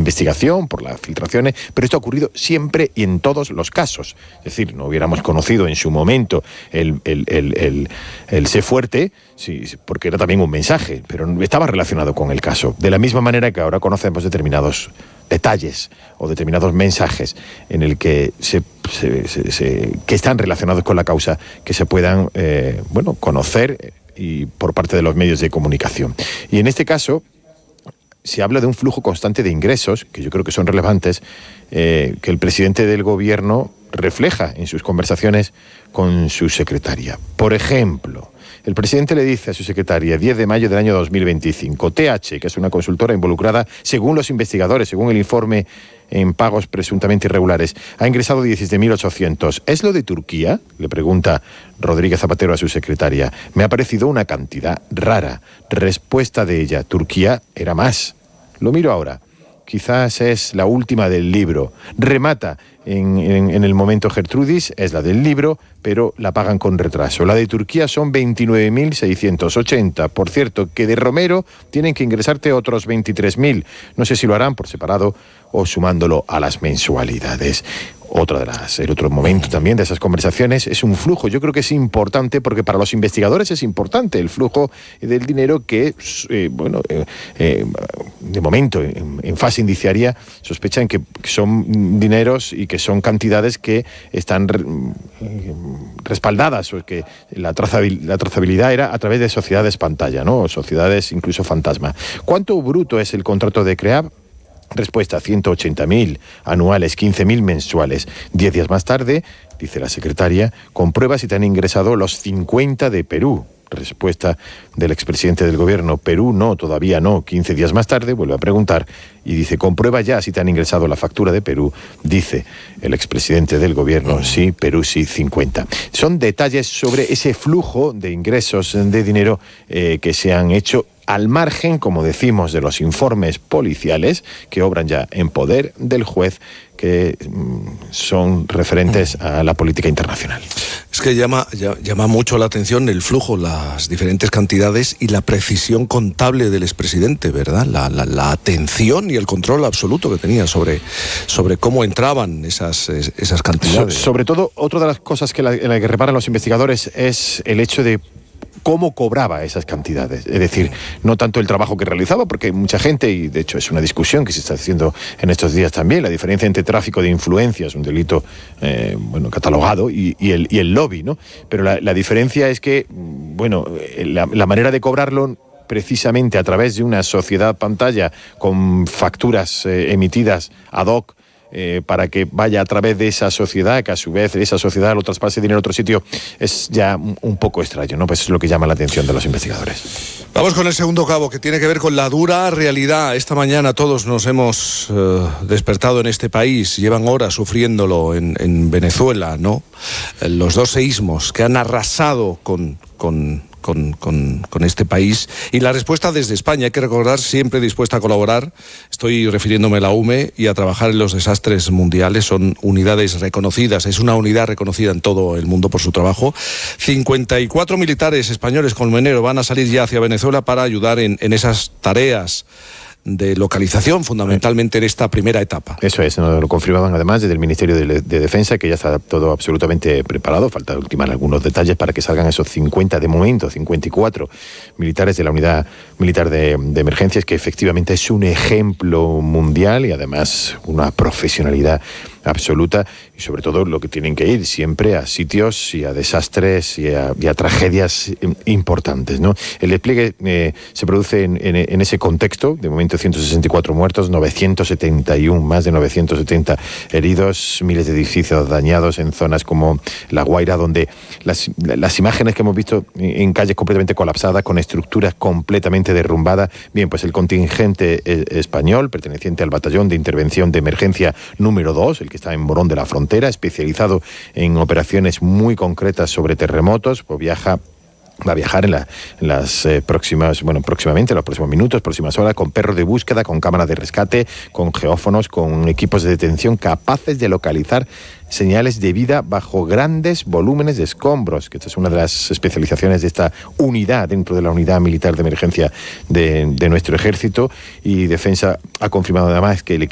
investigación, por las filtraciones, pero esto ha ocurrido siempre y en todos los casos. Es decir, no hubiéramos conocido en su momento el sé fuerte, sí, porque era también un mensaje, pero estaba relacionado con el caso. De la misma manera que ahora conocemos determinados detalles o determinados mensajes en el que que están relacionados con la causa, que se puedan conocer y por parte de los medios de comunicación. Y en este caso se habla de un flujo constante de ingresos, que yo creo que son relevantes, que el presidente del gobierno refleja en sus conversaciones con su secretaria. Por ejemplo, el presidente le dice a su secretaria, 10 de mayo del año 2025, TH, que es una consultora involucrada, según los investigadores, según el informe, en pagos presuntamente irregulares, ha ingresado 17.800. ¿Es lo de Turquía?, le pregunta Rodríguez Zapatero a su secretaria. Me ha parecido una cantidad rara. Respuesta de ella, Turquía era más. Lo miro ahora. Quizás es la última del libro. Remata en el momento Gertrudis, es la del libro, pero la pagan con retraso. La de Turquía son 29.680. Por cierto, que de Romero tienen que ingresarte otros 23.000. No sé si lo harán por separado o sumándolo a las mensualidades. El otro momento también de esas conversaciones es un flujo. Yo creo que es importante porque para los investigadores es importante el flujo del dinero que, de momento, en fase indiciaria, sospechan que son dineros y que son cantidades que están respaldadas, o que la trazabilidad era a través de sociedades pantalla, ¿no? O sociedades incluso fantasma. ¿Cuánto bruto es el contrato de CREAB? Respuesta, 180.000 anuales, 15.000 mensuales. 10 días más tarde, dice la secretaria, comprueba si te han ingresado los 50 de Perú. Respuesta del expresidente del gobierno, Perú no, todavía no. 15 días más tarde vuelve a preguntar y dice, comprueba ya si te han ingresado la factura de Perú. Dice el expresidente del gobierno, sí, Perú sí, 50. Son detalles sobre ese flujo de ingresos de dinero que se han hecho al margen, como decimos, de los informes policiales que obran ya en poder del juez, que son referentes a la política internacional. Es que llama mucho la atención el flujo, las diferentes cantidades y la precisión contable del expresidente, ¿verdad? La atención y el control absoluto que tenía sobre cómo entraban esas cantidades. Sobre todo, otra de las cosas en la que reparan los investigadores es el hecho de cómo cobraba esas cantidades. Es decir, no tanto el trabajo que realizaba, porque hay mucha gente, y de hecho es una discusión que se está haciendo en estos días también, la diferencia entre tráfico de influencias, un delito catalogado, y el lobby, ¿no? Pero la diferencia es que, la manera de cobrarlo precisamente a través de una sociedad pantalla con facturas emitidas ad hoc, para que vaya a través de esa sociedad, que a su vez esa sociedad lo traspase dinero a otro sitio, es ya un poco extraño, ¿no? Pues es lo que llama la atención de los investigadores. Vamos con el segundo cabo, que tiene que ver con la dura realidad. Esta mañana todos nos hemos despertado en este país, llevan horas sufriéndolo en Venezuela, ¿no? Los dos seísmos que han arrasado con este país, y la respuesta desde España, hay que recordar, siempre dispuesta a colaborar. Estoy refiriéndome a la UME y a trabajar en los desastres mundiales. Son unidades reconocidas, es una unidad reconocida en todo el mundo por su trabajo. 54 militares españoles colmenero van a salir ya hacia Venezuela para ayudar en esas tareas de localización, fundamentalmente en esta primera etapa. Eso es, nos lo confirmaban además desde el Ministerio de Defensa, que ya está todo absolutamente preparado. Falta ultimar algunos detalles para que salgan esos 54 militares de la Unidad Militar de Emergencias, que efectivamente es un ejemplo mundial y además una profesionalidad absoluta, y sobre todo lo que tienen que ir siempre a sitios y a desastres y a tragedias importantes, ¿no? El despliegue se produce en ese contexto. De momento 164 muertos, 971, más de 970 heridos, miles de edificios dañados en zonas como La Guaira, donde las imágenes que hemos visto en calles completamente colapsadas, con estructuras completamente derrumbadas. Bien, pues el contingente español, perteneciente al Batallón de Intervención de Emergencia número 2, el que está en Morón de la Frontera, especializado en operaciones muy concretas sobre terremotos, pues va a viajar próximamente, en los próximos minutos, próximas horas, con perros de búsqueda, con cámaras de rescate, con geófonos, con equipos de detención capaces de localizar señales de vida bajo grandes volúmenes de escombros, que esta es una de las especializaciones de esta unidad dentro de la Unidad Militar de Emergencia de nuestro Ejército. Y Defensa ha confirmado además que el equipo